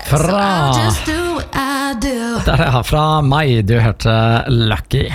Fra meg, du hørte Lucky.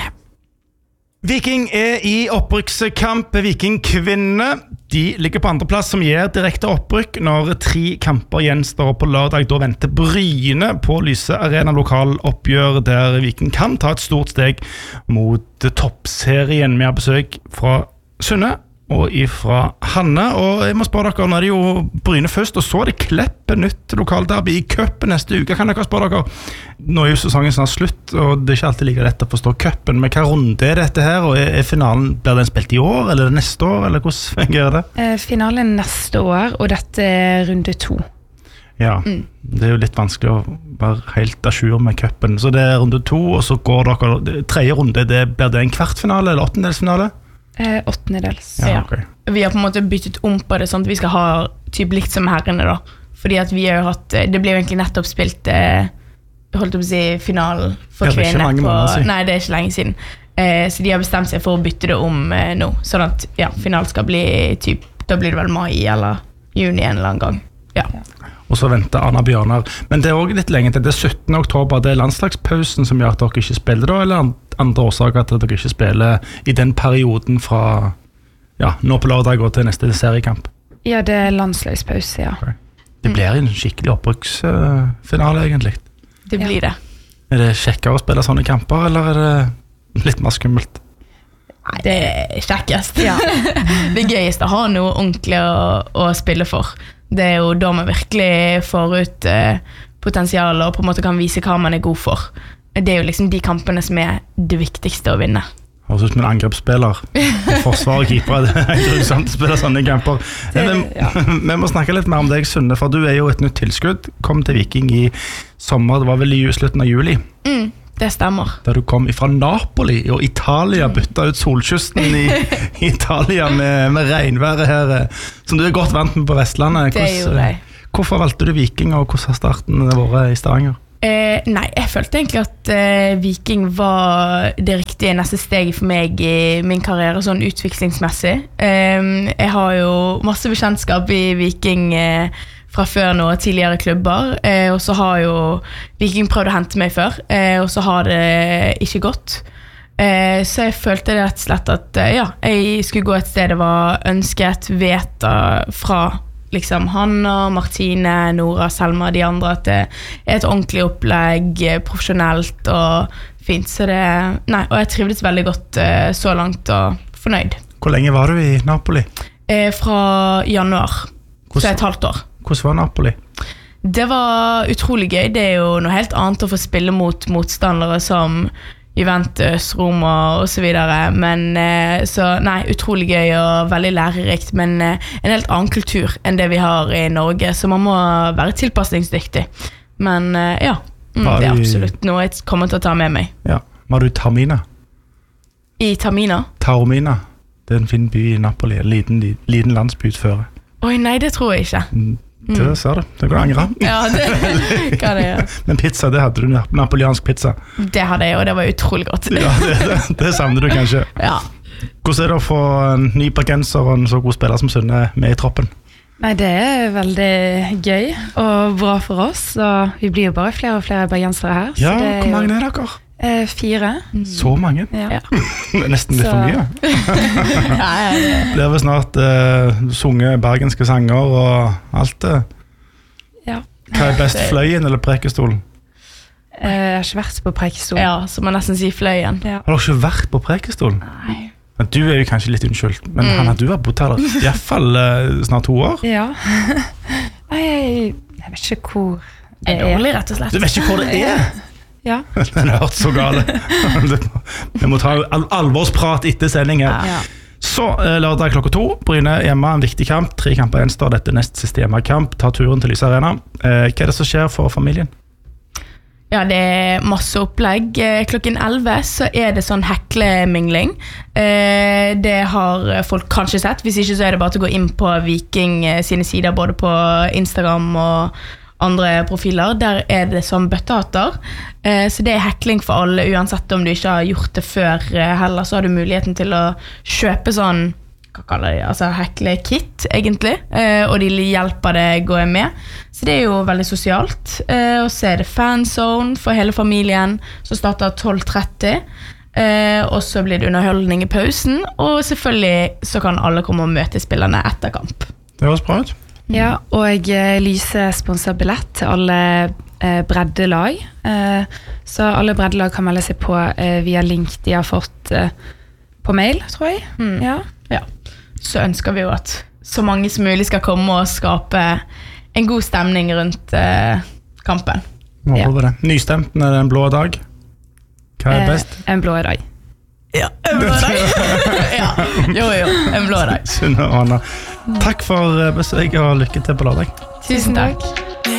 Viking I opprykkskamp. Vikingkvinne de ligger på andreplass, som gir direkte opprykk når 3 kamper gjenstår på lørdag. Da venter Bryne på Lyse Arena lokaloppgjør, der Viking kan ta et stort steg mot toppserien. Vi har besøk fra Sunne og ifra Hanne, og jeg må spørre dere, nå det jo Bryne først, og så det Klepp, nytt lokalderby I cupen neste uke. Kan dere spørre dere, nå jo sesongen snart slutt, og det ikke alltid like lett å forstå cupen, men hva runde dette her, og finalen, blir den spilt I år, eller neste år, eller hvordan fungerer det? Finalen neste år, og dette runde 2. Ja, det jo litt vanskelig å være helt à jour med cupen, så det runde 2, og så går dere, tredje runde, blir det en kvartfinale eller åttendelsfinale? Åttendedels. Ja, okay. Vi har på en måte byttet om på det, sånn at vi skal ha typ likt som herrene da. Fordi at vi har jo hatt, det ble jo egentlig nettopp spilt, holdt opp å si, finalen for kvinner på, nei, det ikke lenge siden. Så de har bestemt seg for å bytte det om nå, sånn at ja, finalen skal bli typ, da blir det vel mai eller juni en eller annen gang. Ja. Og så venter Anna Bjørnar. Men det også litt lenge til, det 17. oktober, det landslagspausen som gjør at dere ikke spiller da, eller andre årsaker til at dere ikke spiller I den perioden fra ja, nå på lørdag og til neste seriekamp? Ja, det landslagspause, ja. Okay. Det blir en skikkelig opprykksfinale egentlig. Det blir det. Det kjekkere å spille sånne kamper, eller det litt mer skummelt? Nei, det kjekkest. Ja. Det gøyeste å ha noe ordentlig å spille for. Det jo da man virkelig får ut potensialet og på en måte kan vise hva man god for. Det jo liksom de kampene som det viktigste å vinne. Høres ut som en angrepsspiller. Forsvar og keeper, det grusomt å spille sånne kamper. Vi må snakke litt mer om deg, Sunne, for du jo et nytt tilskudd. Kom til Viking I sommer, det var vel I slutten av juli? Det stemmer. Da du kom fra Napoli og Italia, bytta ut solkysten I Italia med regnværet her, som du godt vant med på Vestlandet. Det gjorde jeg. Hvorfor valgte du Viking, og hvordan har starten vært I Stavanger? Nei, jeg følte egentlig at Viking var det riktige neste steg for meg I min karriere, sånn utviklingsmessig. Jeg har jo masse bekjentskap I Viking fra før nå, tidligere klubber, og så har jo Viking prøvd å hente meg før, og så har det ikke gått. Så jeg følte rett og slett at ja, jeg skulle gå et sted det var ønsket, veta fra liksom Hanna, Martine, Nora, Selma, de andre, at det et ordentlig opplegg, profesjonelt og fint. Så det, nei, og jeg trivdes veldig godt så langt og fornøyd. Hvor lenge var du I Napoli? Fra januar, så et halvt år. Hvordan var Napoli? Det var utrolig gøy. Det jo noe helt annet å få spille mot motstandere som Juventus, Roma og så videre. Men så nei, utrolig gøy og veldig lærerikt, men en helt annen kultur enn det vi har I Norge, så man må være tilpasningsdyktig. Men ja, det absolutt noe jeg kommer til å ta med meg. Ja, var du I Taormina? I Taormina? Taormina, det en fin by I Napoli, en liten landsby utføre. Oi, nei, det tror jeg ikke. Det ser du, det går angre. Ja, det kan jeg. Men pizza, det hadde du, napoliansk pizza. Det hadde jeg, og det var utrolig godt. Ja, det savner du kanskje. Ja. Hvordan det å få en ny bergenser og en så god spiller som Sunne med I troppen? Nei, det veldig gøy og bra for oss, og vi blir jo bare flere og flere bergensere her. Ja, hvor mange dere? 4. Så mange? Ja. Nesten litt for mye. Blir vi snart sunge bergenske sanger og alt det? Ja. Hva best, fløyen eller prekestolen? Jeg har ikke vært på prekestolen. Ja, så man nesten sier fløyen. Ja. Har du ikke vært på prekestolen? Nei. Du jo kanskje litt unnskyldt, men Hanna, du har bodd her I hvert fall snart 2 år. Ja. Nei, jeg vet ikke hvor det dårlig, rett og slett. Du vet ikke hvor det Ja. Den har hørt så gale. Vi må ta alvorsprat etter sending her. Ja. Så lørdag klokka 2, Bryne hjemme, en viktig kamp. 3 kamper gjenstår, dette nest siste hjemmekamp. Ta turen til Lyse Arena. Hva det som skjer for familien? Ja, det masse opplegg. Klokken 11 så det sånn heklemingling. Det har folk kanskje sett. Hvis ikke så det bare til å gå inn på Viking sine sider, både på Instagram og andre profiler. Der det sånn bøttehatter. Så det hekling for alle, uansett om du ikke har gjort det før heller, så har du muligheten til å kjøpe sånn, hekle-kit, egentlig. Og de hjelper deg å gå med. Så det jo veldig sosialt. Og så det fanzone for hele familien, som starter 12:30. Og så blir det underholdning i pausen. Og selvfølgelig så kan alle komme og møte spillerne etter kamp. Det høres bra ut. Ja, og Lyse sponser billett til alle breddelag. Så alle breddelag kan melde seg på via link de har fått på mail, tror jeg. Ja. Så ønsker vi jo at så mange som mulig skal komme og skape en god stemning rundt kampen. Det. Nystemten det en blå dag. Hva best? En blå dag. Ja, en blå dag. Ja, jo, en blå dag. Sunne og Anna. Takk for besøk og lykke til på lørdag. Tusen takk.